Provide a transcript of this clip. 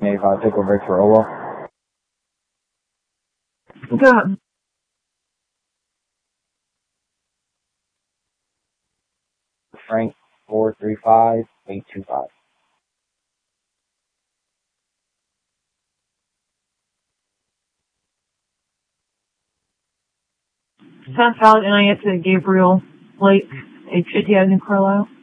If I take over Victorola. Good. Frank 435-825. Sounds valid, and I get to Gabriel Blake, HTI in Carlisle.